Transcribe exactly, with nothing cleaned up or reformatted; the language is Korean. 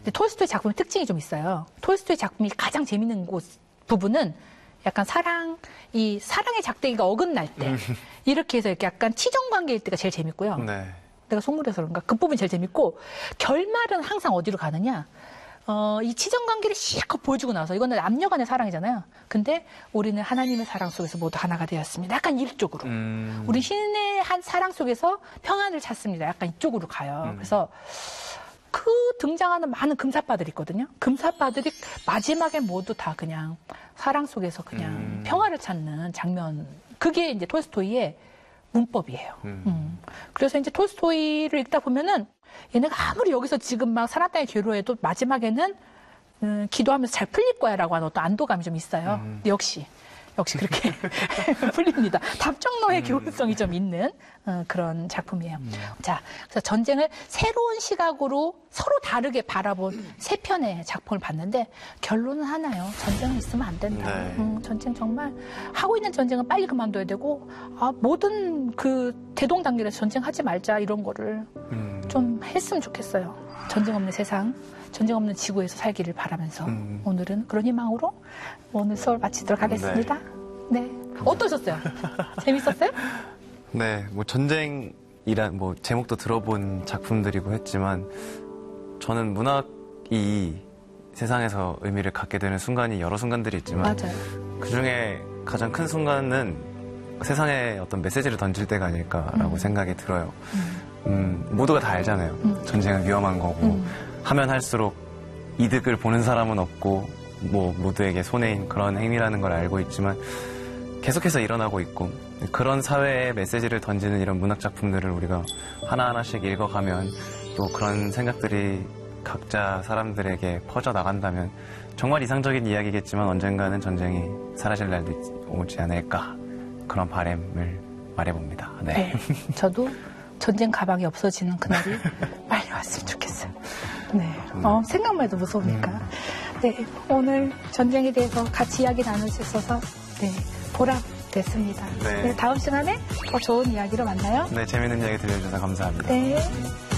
근데 톨스토이 작품의 특징이 좀 있어요. 톨스토이 작품이 가장 재밌는 곳, 부분은 약간 사랑, 이 사랑의 작대기가 어긋날 때 이렇게 해서 이렇게 약간 치정 관계일 때가 제일 재밌고요. 네. 내가 속물해서 그런가? 그 부분이 제일 재밌고 결말은 항상 어디로 가느냐? 어, 이 치정 관계를 실컷 보여주고 나서 이거는 남녀 간의 사랑이잖아요. 근데 우리는 하나님의 사랑 속에서 모두 하나가 되었습니다. 약간 이쪽으로. 음. 우리 신의 한 사랑 속에서 평안을 찾습니다. 약간 이쪽으로 가요. 음. 그래서 그 등장하는 많은 금사빠들이 있거든요. 금사빠들이 마지막에 모두 다 그냥 사랑 속에서 그냥 음. 평화를 찾는 장면. 그게 이제 톨스토이의 문법이에요. 음. 음. 그래서 이제 톨스토이를 읽다 보면은 얘네가 아무리 여기서 지금 막 사람 땅에 괴로워해도 마지막에는 음, 기도하면서 잘 풀릴 거야 라고 하는 어떤 안도감이 좀 있어요. 음. 역시, 역시 그렇게 풀립니다. 답정너의 음. 교훈성이 좀 있는 어, 그런 작품이에요. 음. 자, 그래서 전쟁을 새로운 시각으로 서로 다르게 바라본 세 편의 작품을 봤는데 결론은 하나요. 전쟁은 있으면 안 된다. 네. 음, 전쟁 정말 하고 있는 전쟁은 빨리 그만둬야 되고 아, 모든 그 대동단결에서 전쟁하지 말자 이런 거를 음. 좀 했으면 좋겠어요. 전쟁 없는 세상, 전쟁 없는 지구에서 살기를 바라면서 음. 오늘은 그런 희망으로 오늘 수업을 마치도록 하겠습니다. 네. 네. 어떠셨어요? 재밌었어요? 네, 뭐 전쟁이란 뭐 제목도 들어본 작품들이고 했지만 저는 문학이 세상에서 의미를 갖게 되는 순간이 여러 순간들이 있지만 맞아요. 그중에 가장 큰 순간은 세상에 어떤 메시지를 던질 때가 아닐까라고 음. 생각이 들어요. 음. 음, 모두가 다 알잖아요. 음. 전쟁은 위험한 거고 음. 하면 할수록 이득을 보는 사람은 없고 뭐 모두에게 손해인 그런 행위라는 걸 알고 있지만 계속해서 일어나고 있고 그런 사회에 메시지를 던지는 이런 문학 작품들을 우리가 하나하나씩 읽어가면 또 그런 생각들이 각자 사람들에게 퍼져나간다면 정말 이상적인 이야기겠지만 언젠가는 전쟁이 사라질 날도 오지 않을까 그런 바람을 말해봅니다. 네. 네, 저도 전쟁 가방이 없어지는 그날이 빨리 왔으면 좋겠어요. 네, 음. 어, 생각만 해도 무서우니까. 음. 네, 오늘 전쟁에 대해서 같이 이야기 나눌 수 있어서 네, 보람됐습니다. 네. 네, 다음 시간에 더 좋은 이야기로 만나요. 네, 재밌는 이야기 들려주셔서 감사합니다. 네.